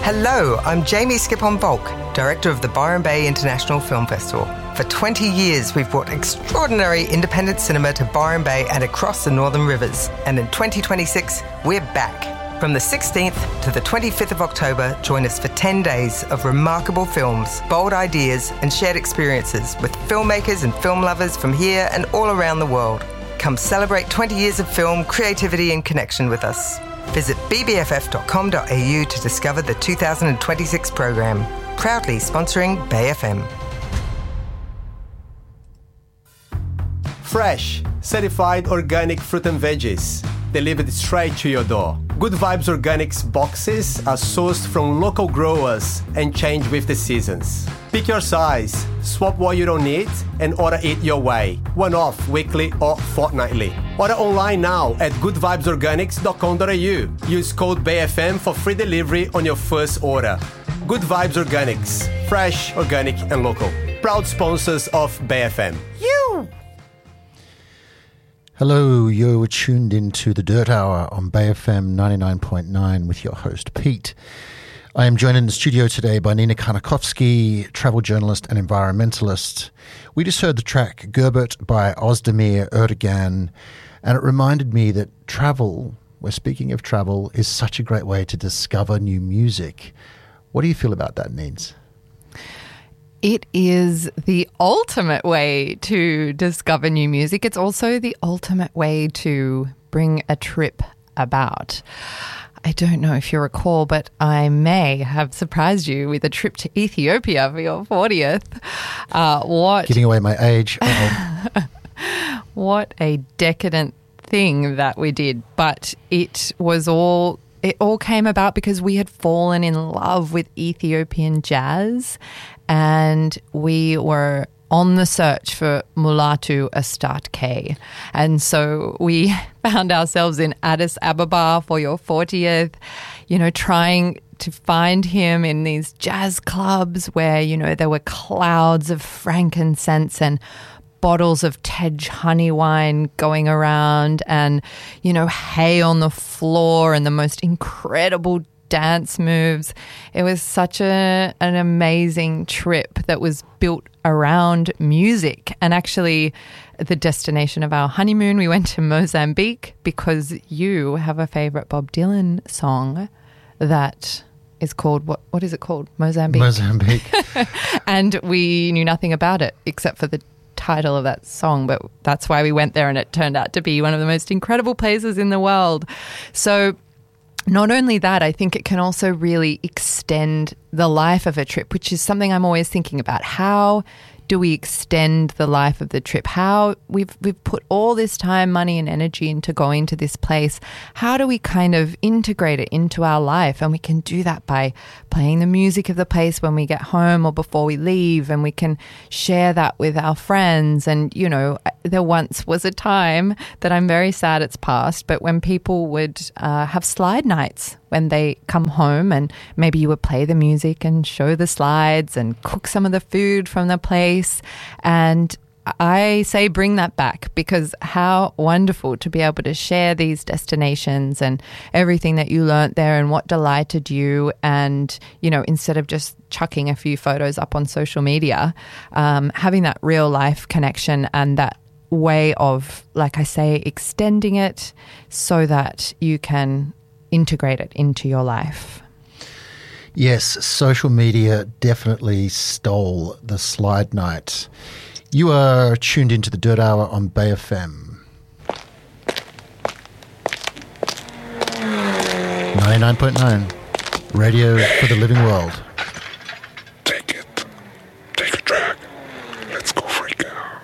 Hello, I'm Jamie Skipon-Volk, Director of the Byron Bay International Film Festival. For 20 years, we've brought extraordinary independent cinema to Byron Bay and across the Northern Rivers. And in 2026, we're back. From the 16th to the 25th of October, join us for 10 days of remarkable films, bold ideas, and shared experiences with filmmakers and film lovers from here and all around the world. Come celebrate 20 years of film, creativity, and connection with us. Visit bbff.com.au to discover the 2026 program. Proudly sponsoring Bay FM. Fresh, certified organic fruit and veggies, delivered straight to your door. Good Vibes Organics boxes are sourced from local growers and change with the seasons. Pick your size, swap what you don't need, and order it your way. One-off, weekly or fortnightly. Order online now at goodvibesorganics.com.au. Use code BayFM for free delivery on your first order. Good Vibes Organics. Fresh, organic and local. Proud sponsors of BayFM. Hello, you're tuned into the Dirt Hour on Bay FM 99.9 with your host, Pete. I am joined in the studio today by Nina Karnakovsky, travel journalist and environmentalist. We just heard the track Gerbert by Ozdemir Erdogan, and it reminded me that travel, we're speaking of travel, is such a great way to discover new music. What do you feel about that, Nins? It is the ultimate way to discover new music. It's also the ultimate way to bring a trip about. I don't know if you recall, but I may have surprised you with a trip to Ethiopia for your 40th. Giving away my age. What a decadent thing that we did. But it all came about because we had fallen in love with Ethiopian jazz, and we were on the search for Mulatu Astatke. And so we found ourselves in Addis Ababa for your 40th, trying to find him in these jazz clubs where, there were clouds of frankincense and bottles of Tej honey wine going around and, hay on the floor and the most incredible dance moves. It was such an amazing trip that was built around music. And actually, the destination of our honeymoon, we went to Mozambique because you have a favorite Bob Dylan song that is called, what is it called? Mozambique. Mozambique. And we knew nothing about it except for the title of that song, but that's why we went there, and it turned out to be one of the most incredible places in the world. So not only that, I think it can also really extend the life of a trip, which is something I'm always thinking about. How do we extend the life of the trip? How we've put all this time, money and energy into going to this place. How do we kind of integrate it into our life? And we can do that by playing the music of the place when we get home or before we leave, and we can share that with our friends. And, there once was a time that I'm very sad it's past, but when people would have slide nights when they come home, and maybe you would play the music and show the slides and cook some of the food from the place. And I say bring that back, because how wonderful to be able to share these destinations and everything that you learnt there and what delighted you. And, instead of just chucking a few photos up on social media, having that real life connection and that way of, like I say, extending it so that you can integrate it into your life. Yes, social media definitely stole the slide night. You are tuned into the Dirt Hour on Bay FM 99.9, radio for the living world.